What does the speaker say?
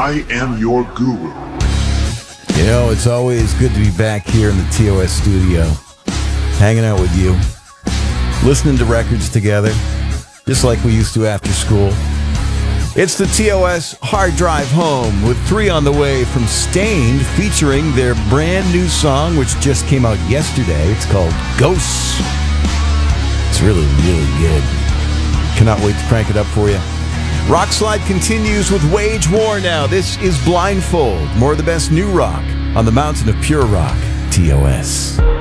I am your guru. You know, it's always good to be back here in the TOS studio, hanging out with you, listening to records together, just like we used to after school. It's the TOS Hard Drive Home with 3 on the way from Stained, featuring their brand new song, which just came out yesterday. It's called Ghosts. It's really, really good. Cannot wait to crank it up for you. Rockslide continues with Wage War now. This is Blindfold. More of the best new rock on the mountain of pure rock, TOS.